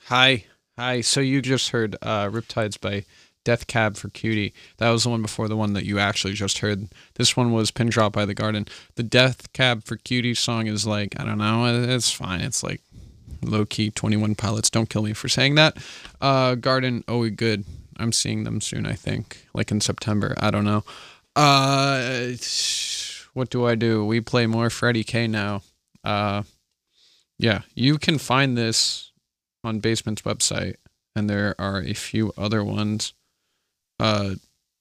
Hi. Hi. So you just heard Riptides by Death Cab for Cutie. That was the one before the one that you actually just heard. This one was Pin Drop by The Garden. The Death Cab for Cutie song is like, I don't know, it's fine. It's like low key 21 Pilots. Don't kill me for saying that. Garden, oh, good. I'm seeing them soon, I think. Like in September. I don't know. Uh, what do I do? We play more Freddie K now. Uh, yeah, you can find this on Basement's website, and there are a few other ones. Uh,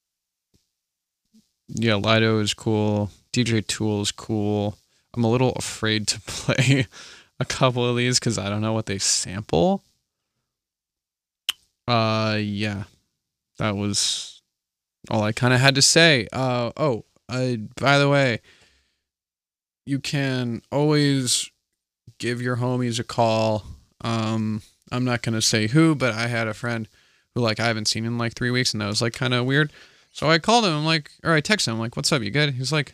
yeah, Lido is cool. DJ Tool is cool. I'm a little afraid to play a couple of these because I don't know what they sample. Yeah, that was all I kind of had to say. By the way, you can always give your homies a call. I'm not gonna say who, but I had a friend who like I haven't seen in like 3 weeks, and that was like kind of weird. So I called him. I'm like, or I texted him. I'm like, "What's up? You good?" He's like,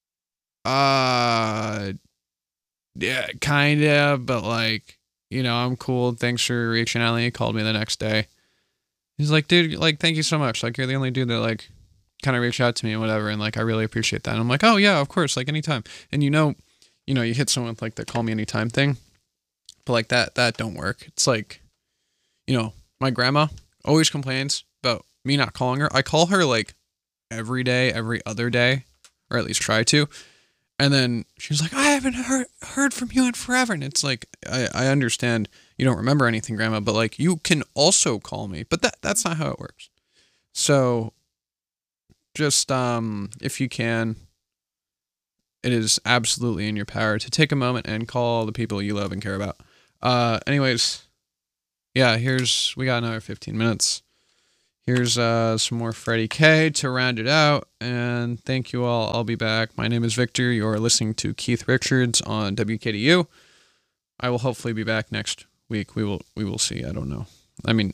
"Uh, yeah, kinda, but like, I'm cool. Thanks for reaching out." And he called me the next day. He's like, "Dude, like, thank you so much. Like, you're the only dude that like kind of reached out to me and whatever, and like I really appreciate that." And I'm like, "Oh yeah, of course, like anytime." And you hit someone with like the call me anytime thing, but like that don't work. It's like, my grandma always complains about me not calling her. I call her like every day, every other day, or at least try to. And then she's like, "I haven't heard from you in forever." And it's like, I understand you don't remember anything, grandma, but like you can also call me. But that's not how it works. So just if you can, it is absolutely in your power to take a moment and call the people you love and care about. Anyways, yeah, we got another 15 minutes. Here's some more Freddie K to round it out, and thank you all. I'll be back. My name is Victor. You're listening to Keith Richards on WKDU. I will hopefully be back next week. We will see. I don't know. I mean,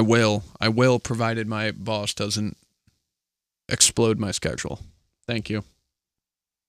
I will provided my boss doesn't explode my schedule. Thank you.